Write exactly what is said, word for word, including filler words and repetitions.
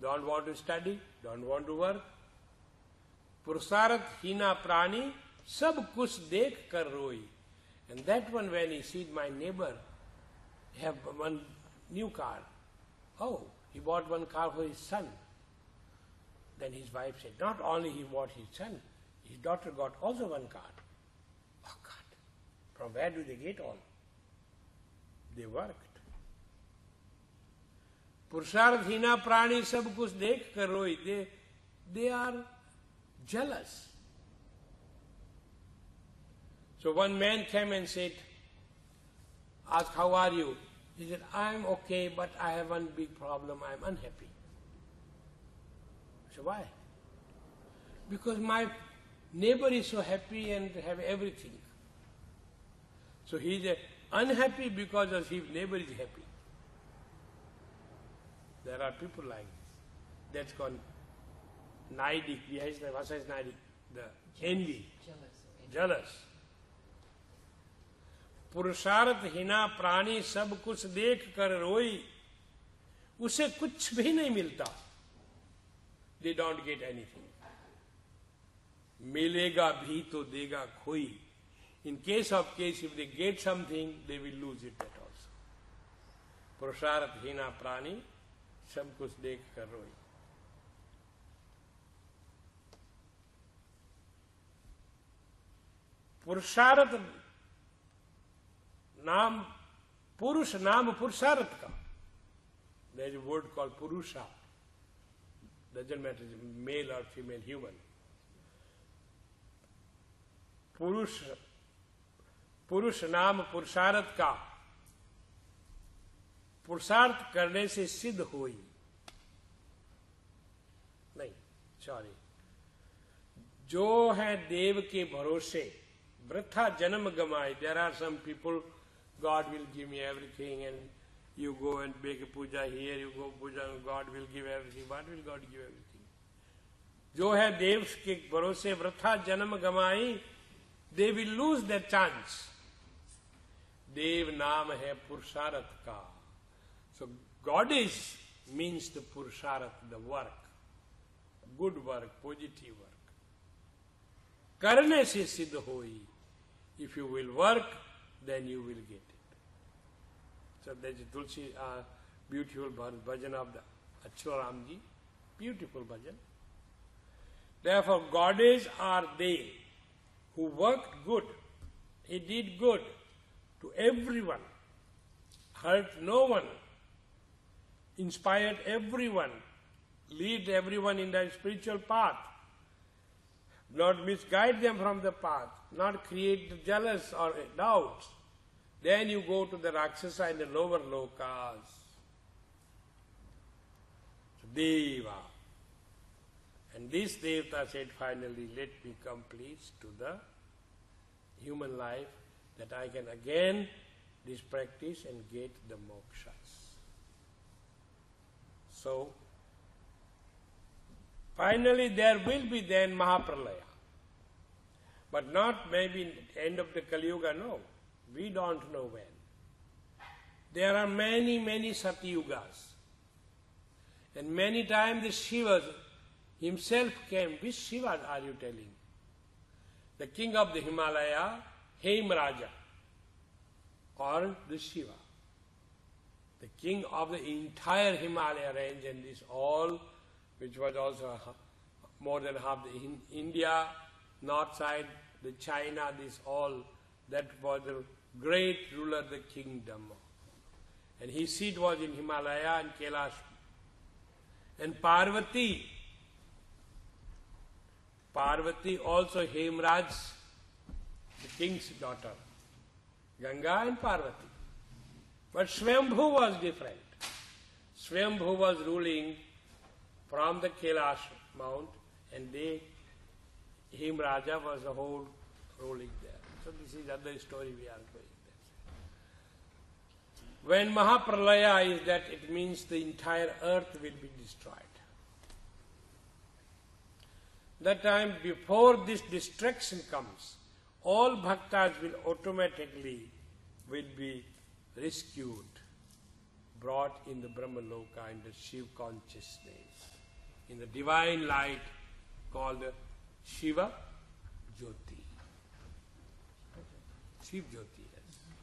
don't want to study, don't want to work. Purusarath hina prani sab kuch dekh kar roi. And that one, when he sees my neighbor have one new car, oh, he bought one car for his son. Then his wife said, not only he bought his son, his daughter got also one car. Oh God, from where do they get all? They worked. Purusharth hina prani sab kuch dekh kar roi. They, they are jealous. So one man came and said, asked, how are you? He said, I'm okay, but I have one big problem, I'm unhappy. So why? Because my neighbor is so happy and have everything. So he is unhappy because of his neighbor is happy. There are people like this. That's called naidik. What is naidik? The envy. Jealous. Jealous. पुरुषार्थ हिना प्राणी सब कुछ देख कर रोई, उसे कुछ भी नहीं मिलता. They don't get anything. मिलेगा भी तो देगा खोई. In case of case, if they get something, they will lose it that also. पुरुषार्थ हिना प्राणी सब कुछ देख कर रोई. पुरुषार्थ नाम पुरुष नाम पुरुषार्थ का. There is a word called purusha. Doesn't matter if it's male or female human. पुरुष पुरुष नाम पुरुषार्थ का पुरुषार्थ करने से सिद्ध होई. नहीं, सॉरी. जो है देव के भरोसे वृथा जन्म गमाए. There are some people, God will give me everything, and you go and make a puja here, you go puja, God will give everything. What will God give everything? जो है देव के भरोसे वृथा जन्म गमाई, they will lose their chance. देव नाम है पुरुषार्थ का. So goddess means the purusharth, the work, good work, positive work. करने से सिद्ध होई. If you will work, then you will get it. So there is a Tulsi, uh, beautiful bhajan of the Achuramji, beautiful bhajan. Therefore, goddess are they who worked good. He did good to everyone, hurt no one, inspired everyone, lead everyone in the spiritual path, not misguide them from the path, not create jealous or doubts. Then you go to the Rakshasa and the lower lokas. So Deva. And this Devata said finally, let me come please to the human life, that I can again this practice and get the mokshas. So, finally there will be then Mahapralaya. But not maybe at the end of the Kali Yuga, no. We don't know when. There are many, many Satyugas. And many times the Shiva himself came. Which Shiva are you telling? The king of the Himalaya, Hemraja, or the Shiva. The king of the entire Himalaya range, and this all, which was also more than half the in India, north side, the China, this all, that was the great ruler of the kingdom. And his seat was in Himalaya and Kailash. And Parvati, Parvati also Hemraj, the king's daughter. Ganga and Parvati. But Swayambhu was different. Swayambhu was ruling from the Kailash mount, and they, Hemraja was the whole ruling there. So this is another story we are going there. When Mahapralaya is that, it means the entire earth will be destroyed. That time, before this destruction comes, all bhaktas will automatically will be rescued, brought in the Brahmaloka, in the Shiv consciousness. in the divine light called Shiva Jyoti. Shiv Jyoti, yes.